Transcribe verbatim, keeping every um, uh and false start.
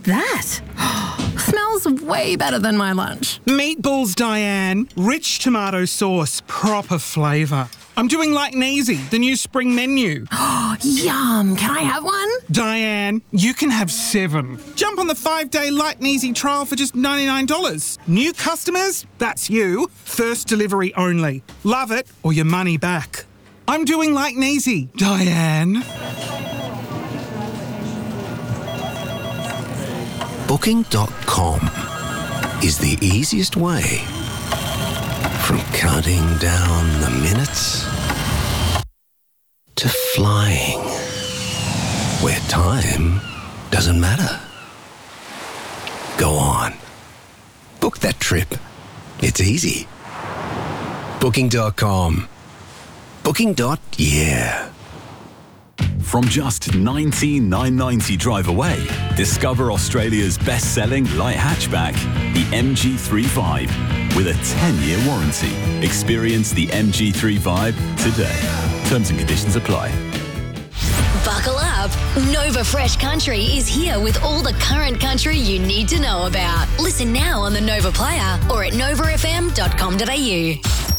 that? Smells way better than my lunch. Meatballs, Diane. Rich tomato sauce, proper flavour. I'm doing like Neasy, the new spring menu. Yum. Can I have one? Diane, you can have seven. Jump on the five-day Like Neasy trial for just ninety-nine dollars. New customers? That's you. First delivery only. Love it or your money back. I'm doing like Neasy, Diane. Booking dot com is the easiest way from counting down the minutes to flying where time doesn't matter. Go on. Book that trip. It's easy. Booking dot com. Booking. Yeah. From just nineteen thousand nine hundred ninety drive away, discover Australia's best-selling light hatchback, the M G three Vibe, with a ten-year warranty. Experience the M G three Vibe today. Terms and conditions apply. Buckle up. Nova Fresh Country is here with all the current country you need to know about. Listen now on the Nova Player or at nova f m dot com dot a u.